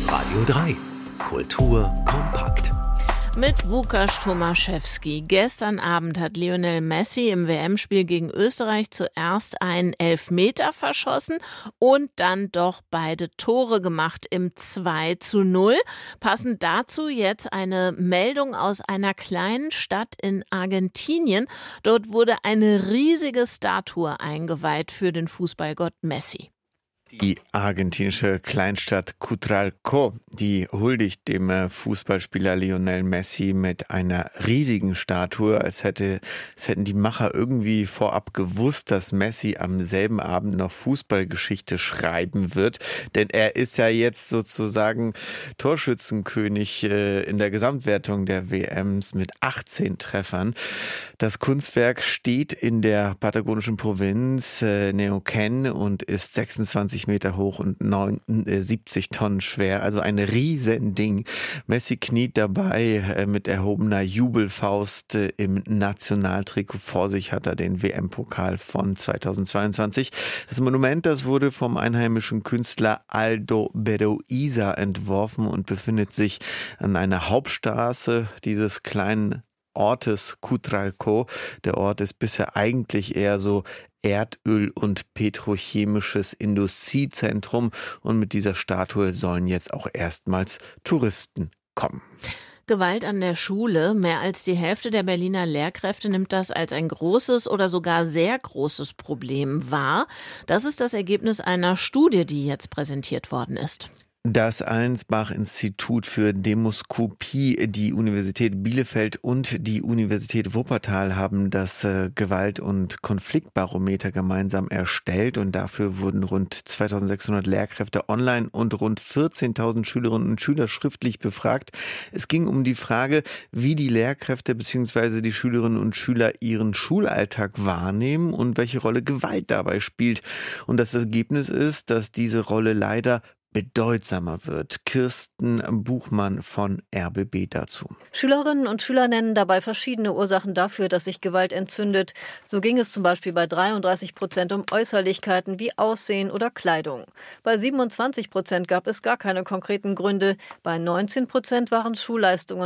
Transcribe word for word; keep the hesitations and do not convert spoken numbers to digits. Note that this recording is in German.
Radio drei. Kultur kompakt. Mit Łukasz Tomaszewski. Gestern Abend hat Lionel Messi im W M-Spiel gegen Österreich zuerst einen Elfmeter verschossen und dann doch beide Tore gemacht im zwei zu null. Passend dazu jetzt eine Meldung aus einer kleinen Stadt in Argentinien. Dort wurde eine riesige Statue eingeweiht für den Fußballgott Messi. Die argentinische Kleinstadt Cutralcó, die huldigt dem Fußballspieler Lionel Messi mit einer riesigen Statue, als hätte, als hätten die Macher irgendwie vorab gewusst, dass Messi am selben Abend noch Fußballgeschichte schreiben wird. Denn er ist ja jetzt sozusagen Torschützenkönig in der Gesamtwertung der W Ms mit achtzehn Treffern. Das Kunstwerk steht in der patagonischen Provinz Neuquén und ist sechsundzwanzig Meter hoch und neunundsiebzig Tonnen schwer, also ein Riesending. Messi kniet dabei mit erhobener Jubelfaust im Nationaltrikot. Vor sich hat er den W M-Pokal von zweitausendzweiundzwanzig. Das Monument, das wurde vom einheimischen Künstler Aldo Bedoisa entworfen und befindet sich an einer Hauptstraße dieses kleinen Ortes Cutralcó. Der Ort ist bisher eigentlich eher so Erdöl- und petrochemisches Industriezentrum und mit dieser Statue sollen jetzt auch erstmals Touristen kommen. Gewalt an der Schule. Mehr als die Hälfte der Berliner Lehrkräfte nimmt das als ein großes oder sogar sehr großes Problem wahr. Das ist das Ergebnis einer Studie, die jetzt präsentiert worden ist. Das Allensbach-Institut für Demoskopie, die Universität Bielefeld und die Universität Wuppertal haben das äh, Gewalt- und Konfliktbarometer gemeinsam erstellt und dafür wurden rund zweitausendsechshundert Lehrkräfte online und rund vierzehntausend Schülerinnen und Schüler schriftlich befragt. Es ging um die Frage, wie die Lehrkräfte bzw. die Schülerinnen und Schüler ihren Schulalltag wahrnehmen und welche Rolle Gewalt dabei spielt. Und das Ergebnis ist, dass diese Rolle leider bedeutsamer wird. Kirsten Buchmann von R B B dazu. Schülerinnen und Schüler nennen dabei verschiedene Ursachen dafür, dass sich Gewalt entzündet. So ging es zum Beispiel bei dreiunddreißig Prozent um Äußerlichkeiten wie Aussehen oder Kleidung. Bei siebenundzwanzig Prozent gab es gar keine konkreten Gründe. Bei neunzehn Prozent waren Schulleistungen